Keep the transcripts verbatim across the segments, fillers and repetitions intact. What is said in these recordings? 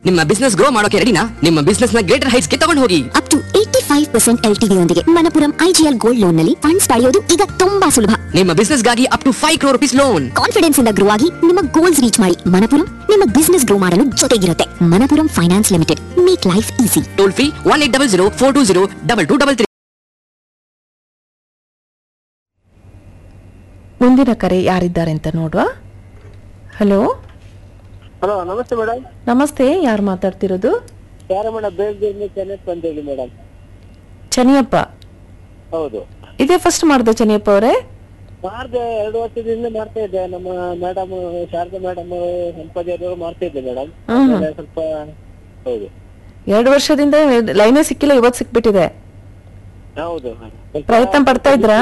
ನಿಮ್ಮ business grow ಮಾಡೋಕೆ ರೆಡಿನಾ? ನಿಮ್ಮ ಬಿಸ್ನೆಸ್ ನ ಗ್ರೇಟರ್ ಹೈಟ್ಸ್ ಗೆ ತಗೊಂಡು ಹೋಗಿ. Up to eighty five percent L T V ಯೊಂದಿಗೆ ಮಣಪುರಂ ಐಜಿಎಲ್ ಗೋಲ್ಡ್ ಲೋನ್ ನಲ್ಲಿ ಫಂಡ್ಸ್ ಪಡೆಯೋದು ಈಗ ತುಂಬಾ ಸುಲಭ. ನಿಮ್ಮ ಬಿಸ್ನೆಸ್ ಗಾಗಿ up to five crore rupees loan. Confidence ಇಂದ ಗ್ರೋ ಆಗಿ ನಿಮ್ಮ ಗೋಲ್ಸ್ ರೀಚ್ ಮಾಡಿ. ಮಣಪುರಂ ನಿಮ್ಮ ಬಿಸ್ನೆಸ್ ಗ್ರೋ ಮಾಡಲು ಜೊತೆಗಿರುತ್ತೆ. Manappuram finance limited, make life easy. Toll free one eight double zero four two zero double two double three. ಮುಂದಿನ ಕರೆ ಯಾರಿದ್ದಾರೆ ಅಂತ ನೋಡುವ. ಹಲೋ ಹಲೋ, ನಮಸ್ತೆ ಮೇಡಮ್. ನಮಸ್ತೆ, ಯಾರು ಮಾತಾಡ್ತಿರೋದು? ಯಾರ ಮೇಡಮ್? ಬೇಗೂರಿನ ಚೆನ್ನಪ್ಪ ಅಂತ ಹೇಳಿ ಮೇಡಮ್. ಚನಿಯಪ್ಪ? ಹೌದು. ಇದೇ ಫಸ್ಟ್ ಮಾಡಿದೆ ಚನಿಯಪ್ಪ ಅವರೇ? ಮಾಡ್ದೆ, ಎರಡು ವರ್ಷದಿಂದ ಮಾಡ್ತಾ ಇದ್ದೆ. ನಮ್ಮ ಮೇಡಮ್ ಶಾರದಾ ಮೇಡಮ್ ಸಂಪದಿಯವರು ಮಾಡ್ತಾ ಇದ್ದೆ ಮೇಡಮ್. ಸ್ವಲ್ಪ ಹೌದು, ಎರಡು ವರ್ಷದಿಂದ ಲೈನೇ ಸಿಕ್ಕಿಲ್ಲ, ಇವತ್ತು ಸಿಕ್ಬಿಟ್ಟಿದೆ. ಹೌದು. ಪ್ರಯತ್ನ ಪಡ್ತಾ ಇದ್ರಾ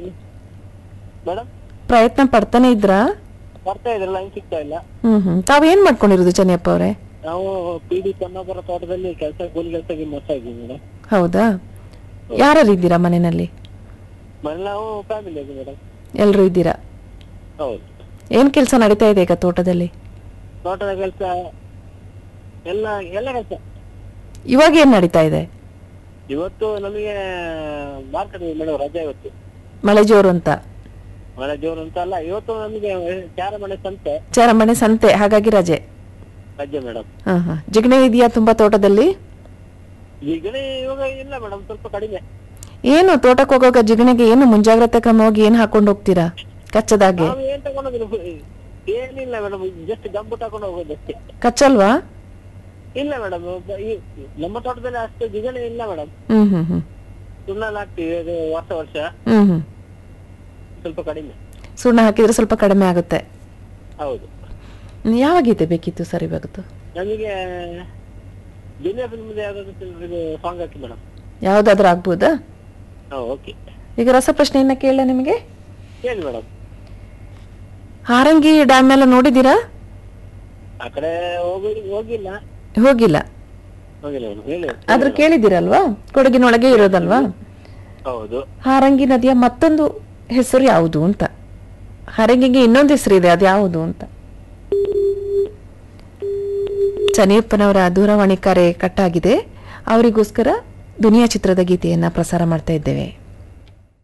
ಮೇಡಮ್? ಪ್ರಯತ್ನ ಪಡ್ತಾನೆ ಇದ್ರಾ? ಬರ್ತಾ ಇದ್ರೆ ಲೈನ್ ಸಿಗ್ತಾ ಇಲ್ಲ. ಹ್ಮ್ ಹ್ಮ್ ತಾವೇನ್ ಮಾಡ್ಕೊಂಡಿರೋದು ಚನಿಯಪ್ಪ ಅವರೇ? ನಾವು ಪಿ ಡಿ ಕನ್ನಪುರ ತೋಟದಲ್ಲಿ ಕೆಲಸ ಕೂಲಿ ಕೆಲಸಕ್ಕೆ ಮಾಡ್ತಾ ಇದ್ದೀವಿ ಮೇಡಮ್. ಹೌದಾ? ಯಾರು ಇದ್ದೀರಾ ಮನೆಯಲ್ಲಿ? ಮನೆ ನಾವು ಫ್ಯಾಮಿಲಿ ಮೇಡಮ್. ಎಲ್ರು ಇದ್ದೀರಾ? ಹೌದು. ಏನ್ ಕೆಲಸ ನಡೀತಾ ಇದೆ ಈಗ ತೋಟದಲ್ಲಿ? ತೋಟದ ಕೆಲಸ ಎಲ್ಲ ಎಲ್ಲ ಕೆಲಸ. ಇವಾಗ ಏನ್ ನಡೀತಾ ಇದೆ? ಇವತ್ತು ನಮಗೆ ಮಾರ್ಕೆಟ್ ಮೇಡಮ್ ರಜೆ. ಇವತ್ತು ಮಳೆ ಜೋರು ಅಂತ? ಮಳೆ ಜೋರು ಅಂತ ಅಲ್ಲ, ಇವತ್ತು ನಮಗೆ ಚಾರಮಣೆ ಸಂತೆ. ಚಾರಮಣೆ ಸಂತೆ, ಹಾಗಾಗಿ ರಜೆ. ರಜೆ ಮೇಡಮ್. ಹಾ ಹಾ ಜಿಗಣೆ ಇದೆಯಾ ತುಂಬಾ ತೋಟದಲ್ಲಿ? ಜಿಗಣೆ ಇವಾಗ ಇಲ್ಲ ಮೇಡಮ್, ಸ್ವಲ್ಪ ಕಡಿಮೆ. ಏನು ತೋಟಕ್ಕೆ ಹೋಗುವಾಗ ಜಿಗಣೆಗೆ ಏನು ಮುಂಜಾಗ್ರತೆ ಕ್ರಮವಾಗಿ ಏನ್ ಹಾಕೊಂಡು ಹೋಗ್ತೀರಾ ಕಚ್ಚದಾಗೆ? ನಾವು ಏನ್ ತಗೊಂಡೋಗಿಲ್ಲ, ಏನಿಲ್ಲ ಮೇಡಮ್, ಜಸ್ಟ್ ಗಂಬು ತಗೊಂಡು ಹೋಗೋದಷ್ಟೇ. ಕಚ್ಚಲ್ವಾ? ಇಲ್ಲ ಮೇಡಮ್, ನಮ್ಮ ತೋಟದಲ್ಲಿ ಅಷ್ಟು ಜಿಗಣೆ ಇಲ್ಲ ಮೇಡಮ್. ಹ್ಮ್ ಹ್ಮ್ ಹ್ಮ್ ಸುಣ್ಣ ಹಾಕ್ತಿವಿ ಅದು ವರ್ಷ ವರ್ಷ. ಹ್ಮ್ ಹ್ಮ್ ಸ್ವಲ್ಪ ಕಡಿಮೆ. ಸುಣ್ಣ ಹಾಕಿದ್ರೆ ಸ್ವಲ್ಪ ಕಡಿಮೆ ಆಗುತ್ತೆ. ಹೌದು. ಯಾವ ಗೀತೆ ಬೇಕಿತ್ತು ಸರ್ ಇವತ್ತು? ನಮಗೆ ದುನಿಯಾ ಫಿಲ್ಮ್ ಯಾವ್ದಾದ್ರು ಸಾಂಗ್ ಹಾಕಿ ಮೇಡಮ್. ಯಾವ್ದಾದ್ರು ಆಗ್ಬೋದಾ? ಓಕೆ. ಈಗ ರಸಪ್ರಶ್ನೆಯನ್ನ ಕೇಳ ನಿಮಗೆ. ಹೇಳಿ ಮೇಡಮ್. ಹಾರಂಗಿ ಡ್ಯಾಮ್ ಎಲ್ಲ ನೋಡಿದೀರಾ? ಆ ಕಡೆ ಹೋಗಿ ಹೋಗಿಲ್ಲ. ಹೋಗಿಲ್ಲ? ಹೋಗಿಲ್ಲ ಮೇಡಮ್. ಹೇಳಿ. ಆದ್ರೂ ಕೇಳಿದಿರಲ್ವಾ? ಕೊಡಗಿನೊಳಗೆ ಇರೋದಲ್ವಾ? ಹೌದು. ಹಾರಂಗಿ ನದಿಯ ಮತ್ತೊಂದು ಹೆಸರು ಯಾವುದು ಅಂತ. ಹಾರಂಗಿಗೆ ಇನ್ನೊಂದು ಹೆಸರು ಇದೆ, ಅದು ಯಾವುದು ಅಂತ. ಚನಿಯಪ್ಪನವರ ದೂರವಾಣಿ ಕರೆ ಕಟ್ಟಾಗಿದೆ. ಅವರಿಗೋಸ್ಕರ ದುನಿಯಾ ಚಿತ್ರದ ಗೀತೆಯನ್ನ ಪ್ರಸಾರ ಮಾಡ್ತಾ ಇದ್ದೇವೆ.